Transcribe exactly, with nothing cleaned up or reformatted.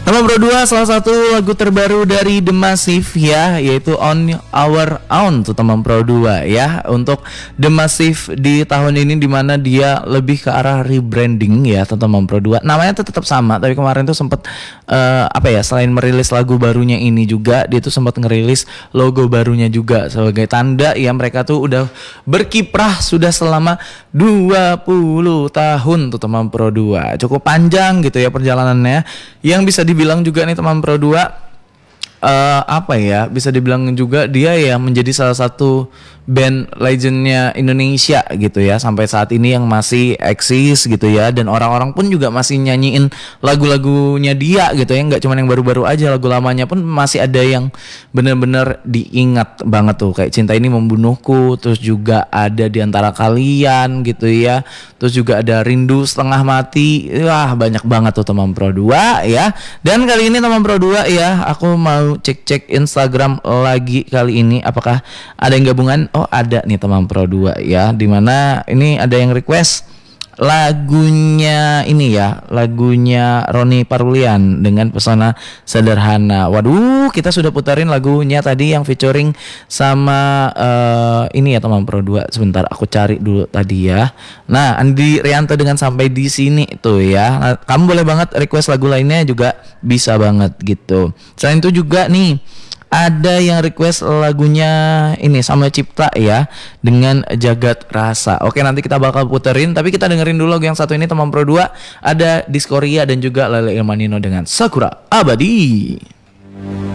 Teman Pro dua salah satu lagu terbaru dari The Massive ya, yaitu On Our Own tuh teman Pro dua ya. Untuk The Massive di tahun ini dimana dia lebih ke arah rebranding ya teman Pro dua. Namanya tuh tetap sama, tapi kemarin tuh sempat uh, apa ya, selain merilis lagu barunya ini juga, dia tuh sempat ngerilis logo barunya juga sebagai tanda ya mereka tuh udah berkiprah sudah selama dua puluh tahun tuh teman Pro dua. Cukup panjang gitu ya perjalanannya. Yang bisa dibilang juga nih teman Pro dua uh, apa ya, bisa dibilang juga dia ya menjadi salah satu band legendnya Indonesia gitu ya sampai saat ini yang masih eksis gitu ya, dan orang-orang pun juga masih nyanyiin lagu-lagunya dia gitu ya, nggak cuma yang baru-baru aja, lagu lamanya pun masih ada yang bener-bener diingat banget tuh, kayak Cinta Ini Membunuhku, terus juga ada Di Antara Kalian gitu ya, terus juga ada Rindu Setengah Mati. Wah banyak banget tuh teman Pro dua ya. Dan kali ini teman Pro dua ya, aku mau cek-cek Instagram lagi kali ini, apakah ada yang gabungan. Oh ada nih teman Pro dua ya, dimana ini ada yang request lagunya ini ya, lagunya Roni Parulian dengan Pesona Sederhana. Waduh, kita sudah putarin lagunya tadi yang featuring sama uh, ini ya teman Pro dua. Sebentar aku cari dulu tadi ya. Nah, Andi Rianto dengan Sampai di Sini tuh ya. Nah, kamu boleh banget request lagu lainnya juga bisa banget gitu. Selain itu juga nih ada yang request lagunya ini Sama Cipta ya dengan Jagat Rasa. Oke, nanti kita bakal puterin, tapi kita dengerin dulu lagu yang satu ini teman Pro dua. Ada Diskoria dan juga Lele Ilmanino dengan Sakura Abadi.